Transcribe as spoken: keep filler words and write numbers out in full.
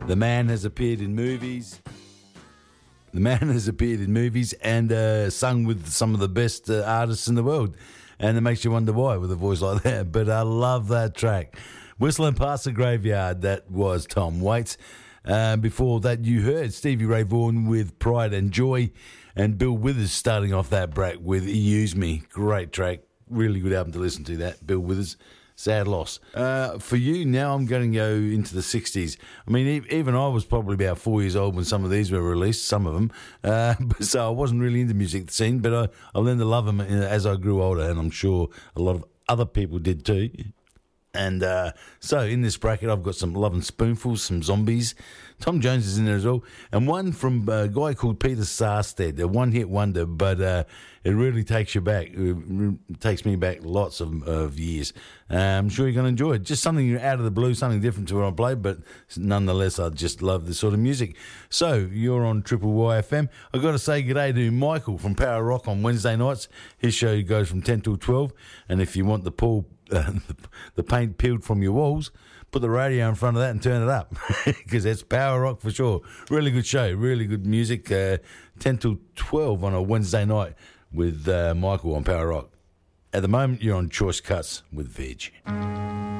The man has appeared in movies. The man has appeared in movies and uh, sung with some of the best uh, artists in the world. And it makes you wonder why with a voice like that. But I love that track. Whistling Past the Graveyard, that was Tom Waits. Uh, before that, you heard Stevie Ray Vaughan with Pride and Joy. And Bill Withers starting off that bracket with Use Me. Great track. Really good album to listen to, that. Bill Withers. Sad loss. Uh, for you, now I'm going to go into the sixties. I mean, e- even I was probably about four years old when some of these were released, some of them. Uh, so I wasn't really into music scene, but I, I learned to love them as I grew older, and I'm sure a lot of other people did too. And uh, so in this bracket, I've got some Lovin' Spoonfuls, some Zombies. Tom Jones is in there as well. And one from a guy called Peter Sarstedt, a one-hit wonder, but uh, it really takes you back. It takes me back lots of, of years. Uh, I'm sure you're going to enjoy it. Just something out of the blue, something different to what I played, but nonetheless, I just love this sort of music. So you're on Triple Y F M. I've got to say g'day to Michael from Power Rock on Wednesday nights. His show goes from ten till twelve. And if you want the Paul... Uh, the paint peeled from your walls, put the radio in front of that and turn it up, because it's Power Rock for sure. Really good show, really good music. uh, ten till twelve on a Wednesday night with uh, Michael on Power Rock. At the moment, you're on Choice Cuts with Veg.